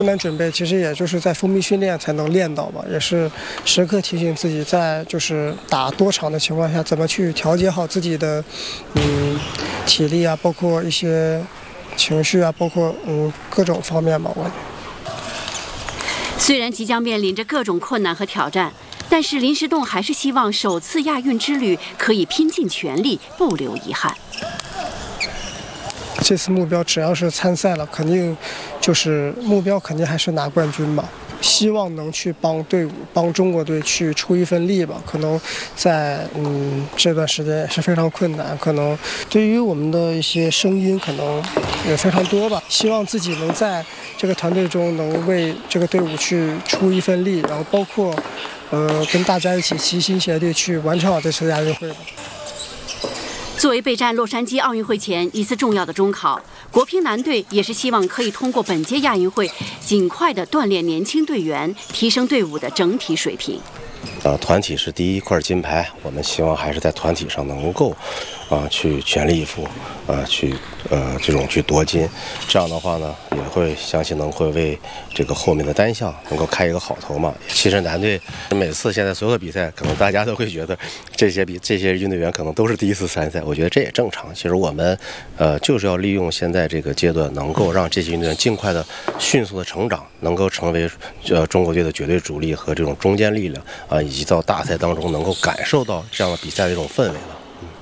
困难准备其实也就是在封闭训练才能练到吧，也是时刻提醒自己在就是打多场的情况下，怎么去调节好自己的体力啊，包括一些情绪啊，包括各种方面吧。 虽然即将面临着各种困难和挑战，但是林石栋还是希望首次亚运之旅可以拼尽全力，不留遗憾。 这次目标只要是参赛了，肯定就是目标肯定还是拿冠军吧。希望能去帮队伍、帮中国队去出一份力吧。可能在这段时间也是非常困难，可能对于我们的一些声音可能也非常多吧。希望自己能在这个团队中能为这个队伍去出一份力，然后包括跟大家一起齐心协力去完成好这次亚运会吧。 作为备战洛杉矶奥运会前一次重要的中考，国乒男队也是希望可以通过本届亚运会，尽快的锻炼年轻队员，提升队伍的整体水平。 团体是第一块金牌，我们希望还是在团体上能够去全力以赴，去夺金。这样的话呢，也会相信会为这个后面的单项能够开一个好头嘛。其实男队每次现在所有的比赛，可能大家都会觉得这些运动员可能都是第一次参赛，我觉得这也正常。其实我们就是要利用现在这个阶段，能够让这些运动员尽快的、迅速的成长，能够成为中国队的绝对主力和这种中坚力量以及到大赛当中能够感受到这样的比赛的一种氛围了。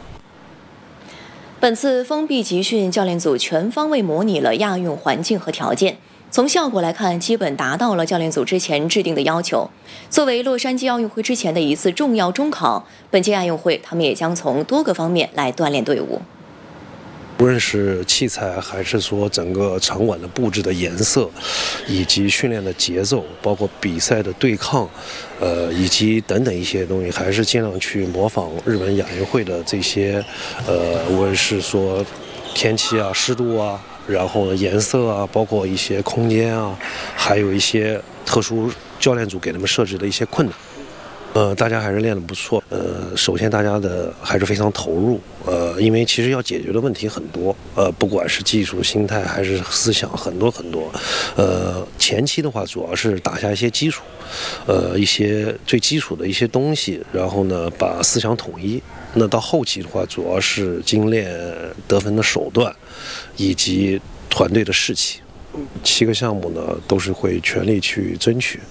本次封闭集训，教练组全方位模拟了亚运环境和条件，从效果来看，基本达到了教练组之前制定的要求。作为洛杉矶奥运会之前的一次重要中考，本届亚运会他们也将从多个方面来锻炼队伍。 无论是器材，还是说整个场馆的布置的颜色，以及训练的节奏，包括比赛的对抗，以及等等一些东西，还是尽量去模仿日本亚运会的这些，无论是说天气啊、湿度啊，然后呢颜色啊，包括一些空间啊，还有一些特殊教练组给他们设置的一些困难。大家还是练得不错。首先大家的还是非常投入。因为其实要解决的问题很多。不管是技术、心态还是思想，很多。前期的话，主要是打下一些基础，一些最基础的一些东西，然后呢，把思想统一。那到后期的话，主要是精炼得分的手段，以及团队的士气。7个项目呢，都是会全力去争取。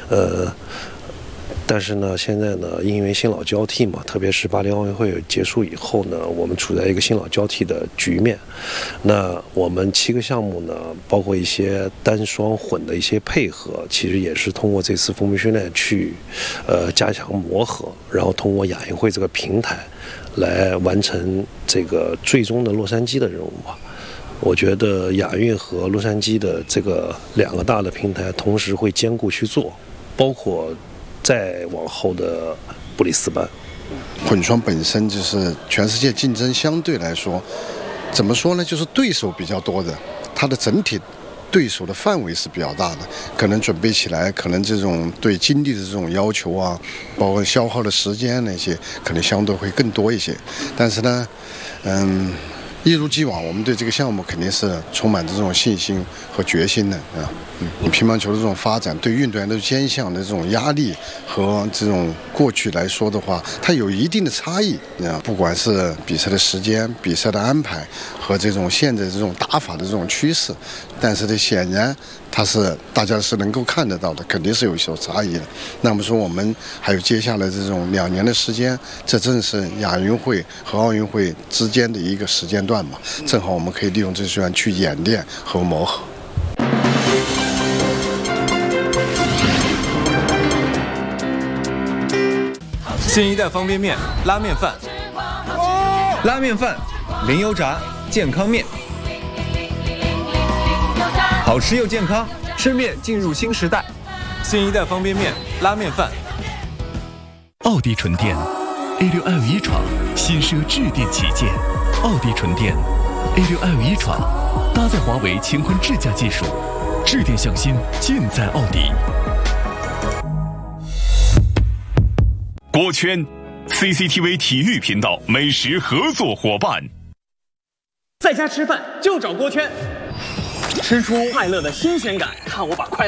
但是呢，现在呢，因为新老交替嘛，特别是巴黎奥运会结束以后呢，我们处在一个新老交替的局面。那我们7个项目呢，包括一些单双混的一些配合，其实也是通过这次封闭训练去加强磨合，然后通过亚运会这个平台来完成这个最终的洛杉矶的任务吧。我觉得亚运和洛杉矶的这个2个大的平台同时会兼顾去做，包括再往后的布里斯班。 混双本身就是全世界竞争相对来说，怎么说呢？就是对手比较多的，它的整体对手的范围是比较大的，可能准备起来，可能这种对精力的这种要求啊，包括消耗的时间那些，可能相对会更多一些。但是呢，一如既往，我们对这个项目肯定是充满着这种信心和决心的啊。你乒乓球的这种发展，对运动员的兼项的这种压力和这种过去来说的话，它有一定的差异啊。不管是比赛的时间、比赛的安排和这种现在这种打法的这种趋势，但是呢，显然它是大家是能够看得到的，肯定是有所差异的。那么说，我们还有接下来这种2年的时间，这正是亚运会和奥运会之间的一个时间段嘛，正好我们可以利用这时间去演练和磨合。 新一代方便面拉面饭，拉面饭零油炸健康面，好吃又健康，吃面进入新时代。新一代方便面拉面饭。 奥迪纯电 A6L 闯新奢智电旗舰，奥迪纯电 A6L 闯搭载华为乾坤智驾技术，智电向新尽在奥迪。 锅圈 CCTV 体育频道美食合作伙伴。 在家吃饭就找锅圈。 吃出快乐的新鲜感，看我把快